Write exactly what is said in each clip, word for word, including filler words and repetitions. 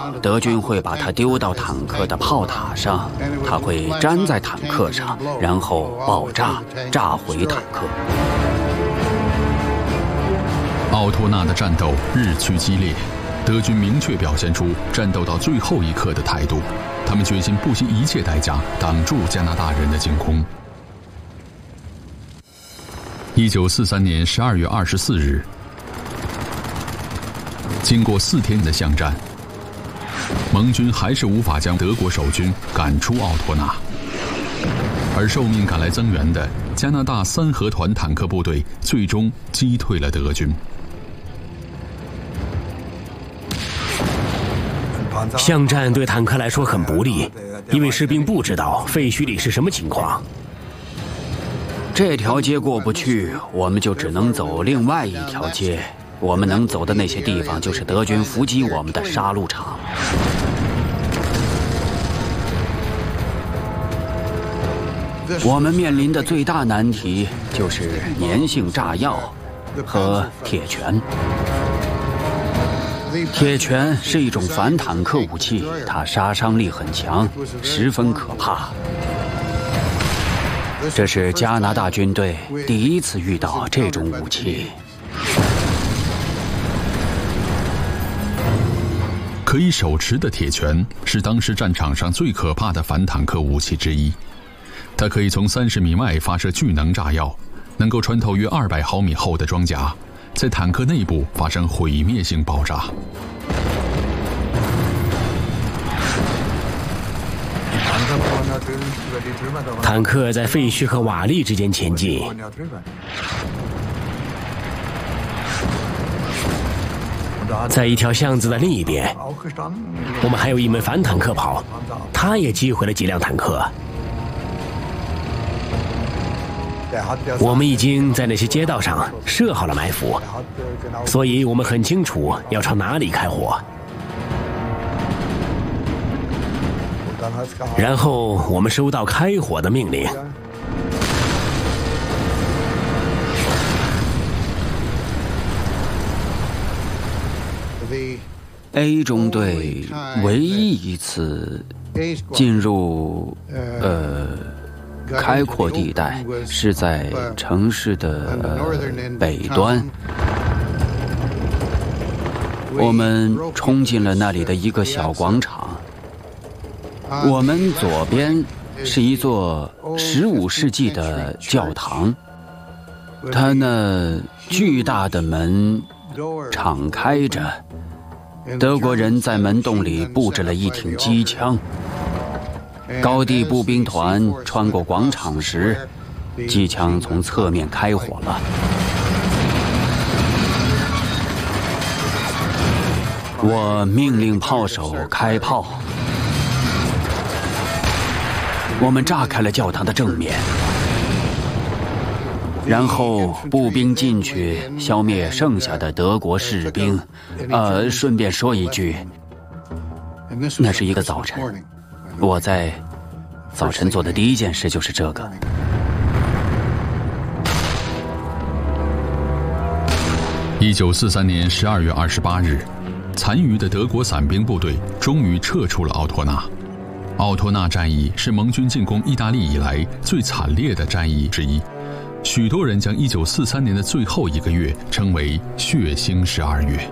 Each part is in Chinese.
德军会把它丢到坦克的炮塔上，它会粘在坦克上，然后爆炸，炸毁坦克。 奥托纳的战斗日趋激烈，德军明确表现出战斗到最后一刻的态度，他们决心不惜一切代价挡住加拿大人的进攻。一九四三年十二月二十四日，经过四天的巷战，盟军还是无法将德国守军赶出奥托纳，而受命赶来增援的加拿大三河团坦克部队最终击退了德军。 巷战对坦克来说很不利，因为士兵不知道废墟里是什么情况。 这条街过不去，我们就只能走另外一条街。我们能走的那些地方，就是德军伏击我们的杀戮场。我们面临的最大难题就是粘性炸药和铁拳。铁拳是一种反坦克武器，它杀伤力很强，十分可怕。这是加拿大军队第一次遇到这种武器。 可以手持的铁拳是当时战场上最可怕的反坦克武器之一，它可以从三十米外发射巨能炸药，能够穿透约二百毫米厚的装甲，在坦克内部发生毁灭性爆炸。 坦克在废墟和瓦砾之间前进，在一条巷子的另一边，我们还有一门反坦克炮，它也击毁了几辆坦克。我们已经在那些街道上设好了埋伏，所以我们很清楚要朝哪里开火。然后我们收到开火的命令。 A 中队唯一一次进入呃开阔地带是在城市的、呃、北端，我们冲进了那里的一个小广场。我们左边是一座十五世纪的教堂，它那巨大的门敞开着，德国人在门洞里布置了一挺机枪。高地步兵团穿过广场时，机枪从侧面开火了。我命令炮手开炮。我们炸开了教堂的正面，然后步兵进去消灭剩下的德国士兵。呃，顺便说一句，那是一个早晨，我在早晨做的第一件事就是这个。 一九四三年十二月二十八日，残余的德国伞兵部队终于撤出了奥托纳。奥托纳战役是盟军进攻意大利以来最惨烈的战役之一，许多人将一九四三年的最后一个月称为血腥十二月。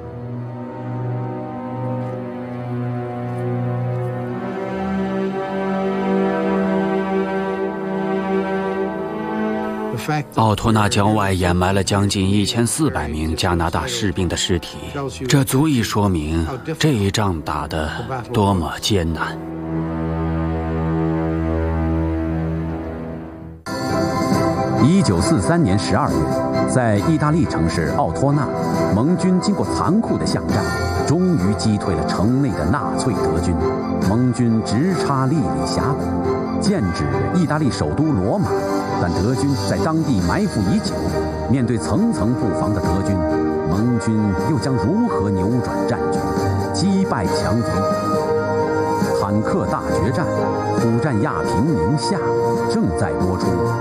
奥托纳郊外掩埋了将近一千四百名加拿大士兵的尸体，这足以说明这一仗打得多么艰难。 一九四三年十二月，在意大利城市奥托纳，盟军经过残酷的巷战，终于击退了城内的纳粹德军。盟军直插利里峡谷，剑指意大利首都罗马，但德军在当地埋伏已久。面对层层布防的德军，盟军又将如何扭转战局，击败强敌？坦克大决战，苦战亚平宁夏，正在播出。